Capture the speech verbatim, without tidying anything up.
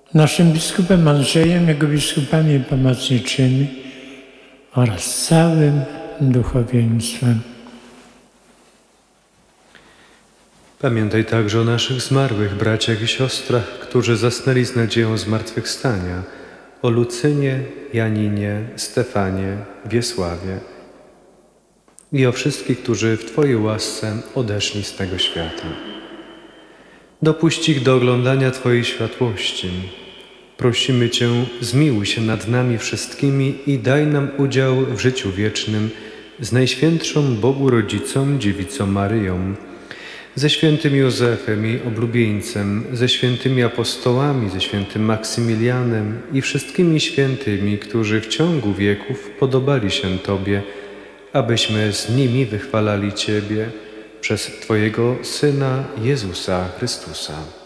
naszym biskupem Andrzejem, jego biskupami pomocniczymi oraz całym duchowieństwem. Pamiętaj także o naszych zmarłych braciach i siostrach, którzy zasnęli z nadzieją zmartwychwstania, o Lucynie, Janinie, Stefanie, Wiesławie i o wszystkich, którzy w Twojej łasce odeszli z tego świata. Dopuść ich do oglądania Twojej światłości. Prosimy Cię, zmiłuj się nad nami wszystkimi i daj nam udział w życiu wiecznym z Najświętszą Bogu Rodzicą, Dziewicą Maryją, ze świętym Józefem i oblubieńcem, ze świętymi apostołami, ze świętym Maksymilianem i wszystkimi świętymi, którzy w ciągu wieków podobali się Tobie, abyśmy z nimi wychwalali Ciebie przez Twojego Syna Jezusa Chrystusa.